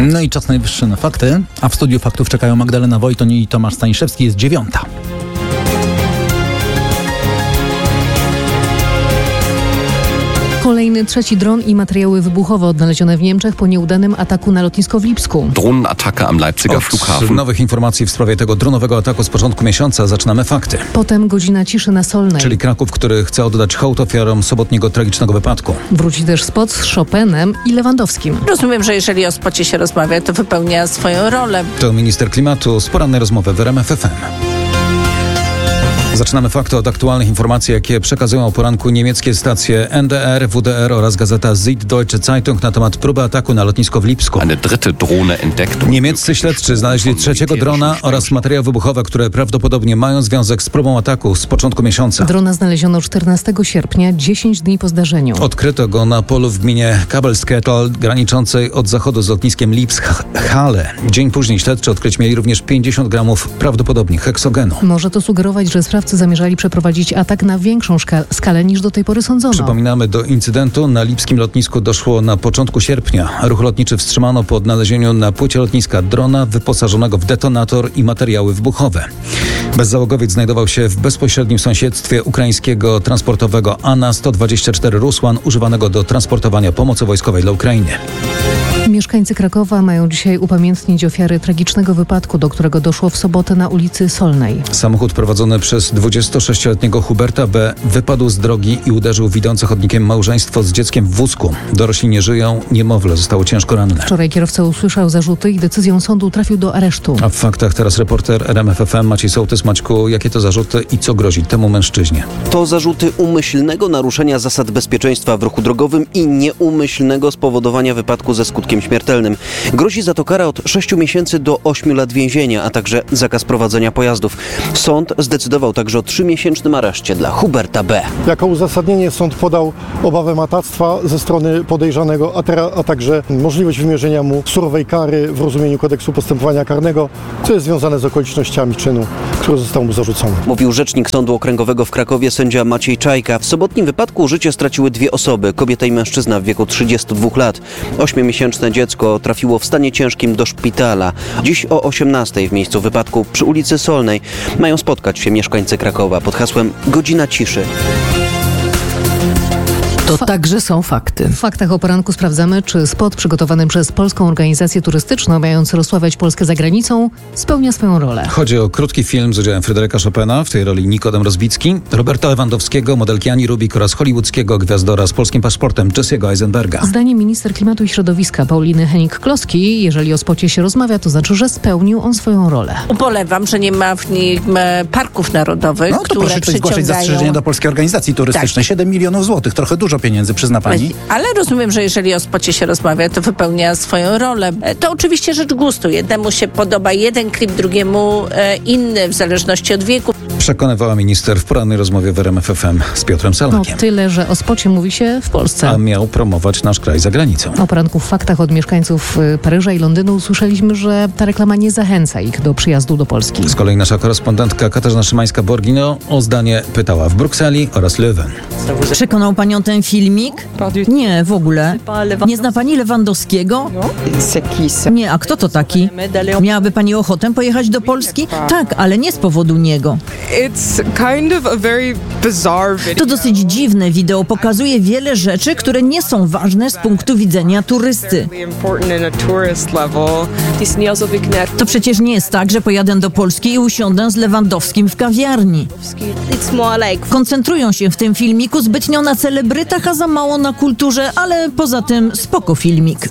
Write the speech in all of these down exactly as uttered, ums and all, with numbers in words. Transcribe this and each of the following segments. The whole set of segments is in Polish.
No i czas najwyższy na fakty, a w studiu faktów czekają Magdalena Wojton i Tomasz Staniszewski. Jest dziewiąta. Kolejny trzeci dron i materiały wybuchowe odnalezione w Niemczech po nieudanym ataku na lotnisko w Lipsku. Dronenattacke am Leipziger Od Flughafen. nowych informacji w sprawie tego dronowego ataku z początku miesiąca zaczynamy fakty. Potem godzina ciszy na Solnej. Czyli Kraków, który chce oddać hołd ofiarom sobotniego tragicznego wypadku. Wróci też spot z Chopinem i Lewandowskim. Rozumiem, że jeżeli o spocie się rozmawia, to wypełnia swoją rolę. To minister klimatu z porannej rozmowy w R M F F M. Zaczynamy fakty od aktualnych informacji, jakie przekazują o poranku niemieckie stacje N D R, W D R oraz gazeta Süddeutsche Zeitung na temat próby ataku na lotnisko w Lipsku. Eine dritte Drohne entdeckt. Niemieccy śledczy znaleźli trzeciego drona oraz materiały wybuchowe, które prawdopodobnie mają związek z próbą ataku z początku miesiąca. Drona znaleziono czternastego sierpnia, dziesięć dni po zdarzeniu. Odkryto go na polu w gminie Kabelskettel, graniczącej od zachodu z lotniskiem Lipsk-Halle. Dzień później śledczy odkryć mieli również pięćdziesiąt gramów prawdopodobnie heksogenu. Może to sugerować, że sprawcy zamierzali przeprowadzić atak na większą szka- skalę niż do tej pory sądzono. Przypominamy, do incydentu na lipskim lotnisku doszło na początku sierpnia. Ruch lotniczy wstrzymano po odnalezieniu na płycie lotniska drona wyposażonego w detonator i materiały wybuchowe. Bezzałogowiec znajdował się w bezpośrednim sąsiedztwie ukraińskiego transportowego A N A sto dwadzieścia cztery Rusłan, używanego do transportowania pomocy wojskowej dla Ukrainy. Mieszkańcy Krakowa mają dzisiaj upamiętnić ofiary tragicznego wypadku, do którego doszło w sobotę na ulicy Solnej. Samochód prowadzony przez dwudziestosześcioletniego Huberta B. wypadł z drogi i uderzył w idące chodnikiem małżeństwo z dzieckiem w wózku. Dorośli nie żyją, niemowlę zostało ciężko ranne. Wczoraj kierowca usłyszał zarzuty i decyzją sądu trafił do aresztu. A w faktach teraz reporter R M F F M Maciej Sołtys. Maćku, jakie to zarzuty i co grozi temu mężczyźnie? To zarzuty umyślnego naruszenia zasad bezpieczeństwa w ruchu drogowym i nieumyślnego spowodowania wypadku ze skutkiem śmiertelnym. Grozi za to kara od sześciu miesięcy do ośmiu lat więzienia, a także zakaz prowadzenia pojazdów. Sąd zdecydował także o trzymiesięcznym areszcie dla Huberta B. Jako uzasadnienie sąd podał obawę matactwa ze strony podejrzanego, a, tera, a także możliwość wymierzenia mu surowej kary w rozumieniu kodeksu postępowania karnego, co jest związane z okolicznościami czynu, który został mu zarzucony. Mówił rzecznik Sądu Okręgowego w Krakowie sędzia Maciej Czajka. W sobotnim wypadku życie straciły dwie osoby, kobieta i mężczyzna w wieku trzydziestu dwóch lat. Ośmiomiesięczne dziecko trafiło w stanie ciężkim do szpitala. Dziś o osiemnastej w miejscu wypadku przy ulicy Solnej mają spotkać się mieszkańcy Krakowa pod hasłem Godzina Ciszy. To także są fakty. W faktach o poranku sprawdzamy, czy spot przygotowany przez Polską Organizację Turystyczną, mający rozsławiać Polskę za granicą, spełnia swoją rolę. Chodzi o krótki film z udziałem Fryderyka Chopina, w tej roli Nikodem Rozbicki, Roberta Lewandowskiego, modelki Ani Rubik oraz hollywoodzkiego gwiazdora z polskim paszportem Jesse'ego Eisenberga. Zdaniem minister klimatu i środowiska Pauliny Hennig-Kloski, jeżeli o spocie się rozmawia, to znaczy, że spełnił on swoją rolę. Ubolewam, że nie ma w nim e, parków narodowych, No to które proszę tutaj zgłaszać przyciągają... zastrzeżenia do Polskiej Organizacji Turystycznej. Tak. siedem milionów złotych, trochę dużo pieniędzy, przyzna pani? Ale rozumiem, że jeżeli o spocie się rozmawia, to wypełnia swoją rolę. E, To oczywiście rzecz gustu. Jednemu się podoba jeden klip, drugiemu e, inny, w zależności od wieku. Przekonywała minister w porannej rozmowie w R M F F M z Piotrem No Salakiem. tyle, że o spocie mówi się w Polsce. A miał promować nasz kraj za granicą. O poranku w faktach od mieszkańców y, Paryża i Londynu usłyszeliśmy, że ta reklama nie zachęca ich do przyjazdu do Polski. Z kolei nasza korespondentka Katarzyna Szymańska-Borgino o zdanie pytała w Brukseli oraz Leuven. Przekonał panią ten filmik? Nie, w ogóle. Nie zna pani Lewandowskiego? Nie, a kto to taki? Miałaby pani ochotę pojechać do Polski? Tak, ale nie z powodu niego. To dosyć dziwne wideo, pokazuje wiele rzeczy, które nie są ważne z punktu widzenia turysty. To przecież nie jest tak, że pojadę do Polski i usiądę z Lewandowskim w kawiarni. Koncentrują się w tym filmiku zbytnio na celebrytach, a za mało na kulturze, ale poza tym spoko filmik.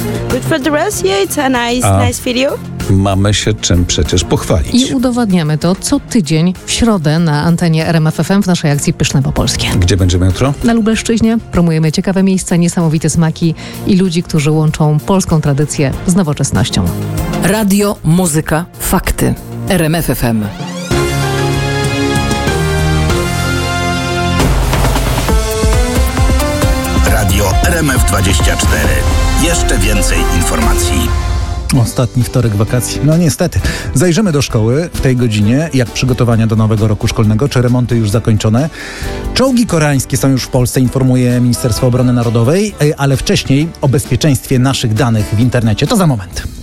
A mamy się czym przecież pochwalić. I udowadniamy to co tydzień w środę na antenie R M F F M w naszej akcji Pyszne po Polskie. Gdzie będziemy jutro? Na Lubelszczyźnie promujemy ciekawe miejsca, niesamowite smaki i ludzi, którzy łączą polską tradycję z nowoczesnością. Radio, muzyka, fakty. R M F F M. Radio R M F dwadzieścia cztery. Jeszcze więcej informacji. Ostatni wtorek wakacji. No niestety. Zajrzymy do szkoły w tej godzinie. Jak przygotowania do nowego roku szkolnego? Czy remonty już zakończone? Czołgi koreańskie są już w Polsce, informuje Ministerstwo Obrony Narodowej, ale wcześniej o bezpieczeństwie naszych danych w internecie. To za moment.